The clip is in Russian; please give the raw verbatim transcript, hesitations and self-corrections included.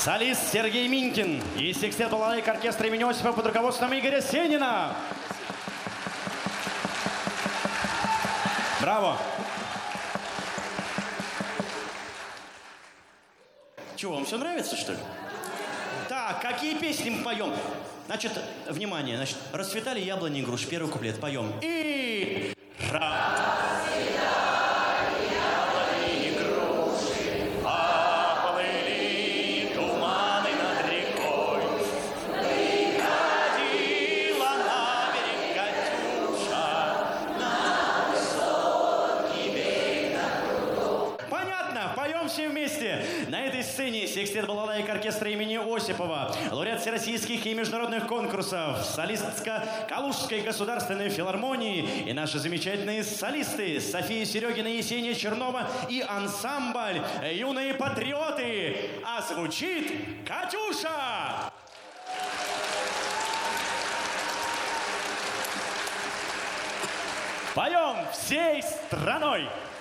солист Сергей Минькин и секстет балалайка оркестра имени Осипова под руководством Игоря Сенина. Браво! Чего, вам все нравится, что ли? Так, какие песни мы поем? Значит, внимание, значит, расцветали яблони и груши. Первый куплет поем. И... Все вместе. На этой сцене секстет балалайка оркестра имени Осипова, лауреат всероссийских и международных конкурсов, солистка Калужской государственной филармонии и наши замечательные солисты София Серегина, Есения Чернова и ансамбль «Юные патриоты». А звучит «Катюша». Поем всей страной.